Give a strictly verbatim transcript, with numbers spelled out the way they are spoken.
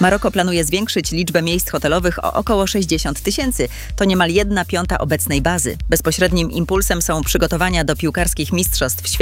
Maroko planuje zwiększyć liczbę miejsc hotelowych o około sześćdziesiąt tysięcy. To niemal jedna piąta obecnej bazy. Bezpośrednim impulsem są przygotowania do piłkarskich mistrzostw świata.